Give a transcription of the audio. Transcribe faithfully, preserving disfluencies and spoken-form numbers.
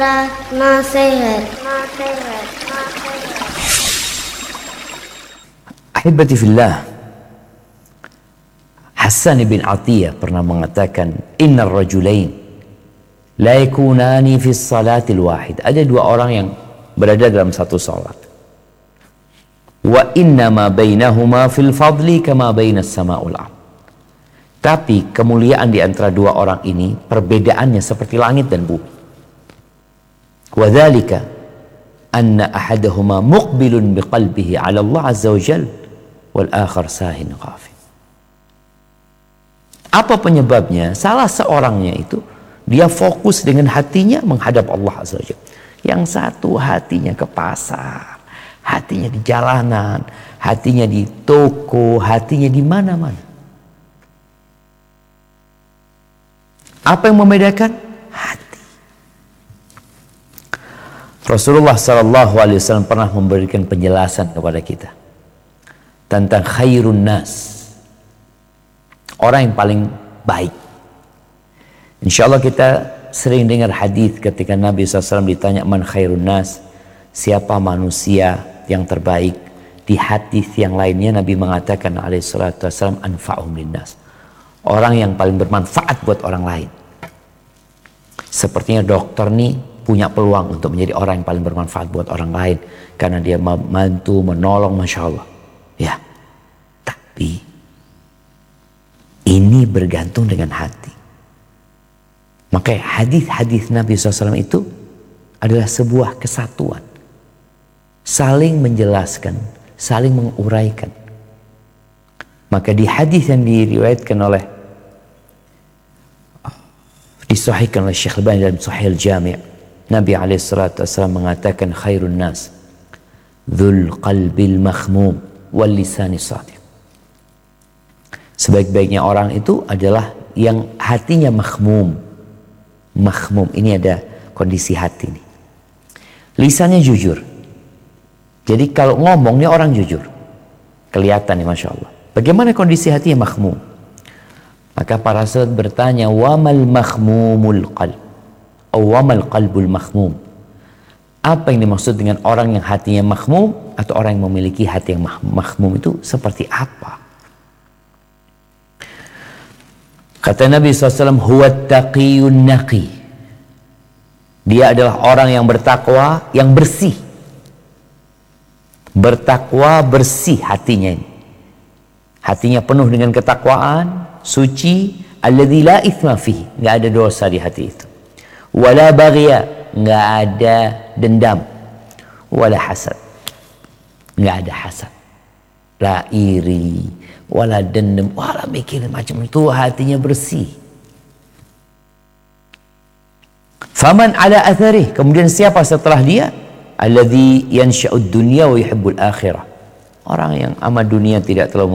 Nasihat. Ahibati fillah, Hasan bin Atiyah pernah mengatakan, innar rajulain la yakunani fi salatil wahid. Ada dua orang yang berada dalam satu salat. Wa inna ma bainahuma fil fadli kama bainas sama wal ardh. Tapi kemuliaan di antara dua orang ini perbedaannya seperti langit dan bumi. Wa dzalika anna ahadahuma muqbilun biqalbihi 'ala Allah 'azza wa jalla wal akhar sahin ghafil. Apa penyebabnya? Salah seorangnya itu dia fokus dengan hatinya menghadap Allah azza wa jalla. Yang satu hatinya ke pasar, hatinya di jalanan, hatinya di toko, hatinya di mana-mana. Apa yang membedakan? Hati. Rasulullah Sallallahu Alaihi Wasallam pernah memberikan penjelasan kepada kita tentang khairun nas, orang yang paling baik. Insya Allah kita sering dengar hadis ketika Nabi shallallahu alaihi wasallam ditanya man khairun nas, siapa manusia yang terbaik. Di hadis yang lainnya Nabi mengatakan alaihi salatu wasallam anfa'uhum linnas, orang yang paling bermanfaat buat orang lain. Sepertinya dokter nih punya peluang untuk menjadi orang yang paling bermanfaat buat orang lain karena dia membantu, menolong, masya Allah. Ya, tapi ini bergantung dengan hati. Maka hadis-hadis Nabi shallallahu alaihi wasallam itu adalah sebuah kesatuan, saling menjelaskan, saling menguraikan. Maka di hadis yang diriwayatkan oleh disahihkan oleh Syekh Al-Albani dalam Sahih Al-Jami', Nabi alaihi salatu wasallam mengatakan khairun nas dzul qalbil makhmum wal lisani shadiq. Sebaik-baiknya orang itu adalah yang hatinya makhmum. Makhmum ini ada kondisi hati nih. Lisannya jujur. Jadi kalau ngomong nih orang jujur. Kelihatan nih masya Allah. Bagaimana kondisi hatinya makhmum? Maka para sahabat bertanya, wamal makhmumul qalb, atau wamal qalbul makhmum. Apa yang dimaksud dengan orang yang hatinya makhmum atau orang yang memiliki hati yang makhmum itu seperti apa? Kata Nabi shallallahu alaihi wasallam, huwa taqiyun naqi. Dia adalah orang yang bertakwa, yang bersih. Bertakwa bersih hatinya ini. Hatinya penuh dengan ketakwaan, suci, alladzi la itsma fihi, enggak ada dosa di hati itu. Wala baghya, enggak ada dendam. Wala hasad, enggak ada hasad. La iri, wala dendam, wala mikir macam itu, hatinya bersih. Faman ala atharih, kemudian siapa setelah dia? Alladzi yansha'ud dunya wa yuhibbul akhirah. Orang yang amat dunia tidak terlalu